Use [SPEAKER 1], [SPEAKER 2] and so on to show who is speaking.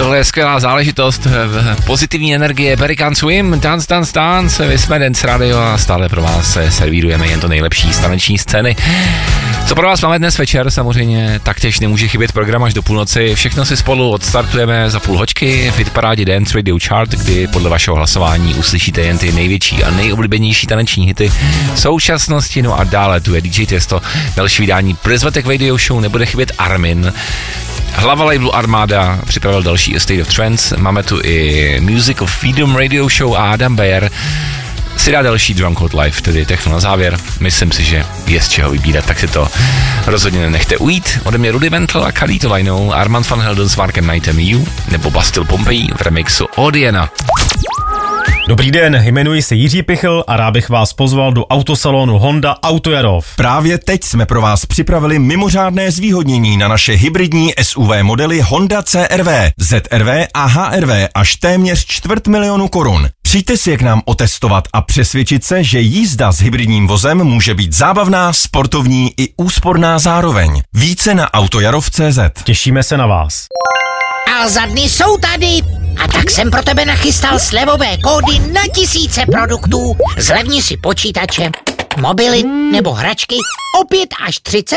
[SPEAKER 1] Tohle je skvělá záležitost, pozitivní energie, Barry Can't Swim, dance, my jsme Dance Radio a stále pro vás servírujeme jen to nejlepší z taneční scény. Co pro vás máme dnes večer, samozřejmě taktéž nemůže chybět program až do půlnoci, všechno si spolu odstartujeme za půl hoďky v hitparádě Dance Radio Chart, kdy podle vašeho hlasování uslyšíte jen ty největší a nejoblíbenější taneční hity současnosti, no a dále tu je DJ Tiesto, další vydání Prizvatek Radio Show, nebude chybět Armin, hlava labelu Armada připravil další A State of Trance, máme tu i Music of Freedom Radio Show a Adam Beyer si dá další Drunk Live, tedy techno na závěr. Myslím si, že je z čeho vybírat, tak si to rozhodně nenechte ujít. Ode mě Rudimental a Khalid Lajnou, Armand van Helden s Markem Knightem You nebo Bastille Pompeii v remixu Odiena.
[SPEAKER 2] Dobrý den, jmenuji se Jiří Pichl a rád bych vás pozval do autosalonu Honda Autojarov.
[SPEAKER 3] Právě teď jsme pro vás připravili mimořádné zvýhodnění na naše hybridní SUV modely Honda CR-V, ZR-V a HR-V až téměř 250 000 korun. Přijďte si je k nám otestovat a přesvědčit se, že jízda s hybridním vozem může být zábavná, sportovní i úsporná zároveň. Více na autojarov.cz.
[SPEAKER 2] Těšíme se na vás.
[SPEAKER 4] A za dny jsou tady. A tak jsem pro tebe nachystal slevové kódy na tisíce produktů. Zlevni si počítače, mobily nebo hračky o 5 až 30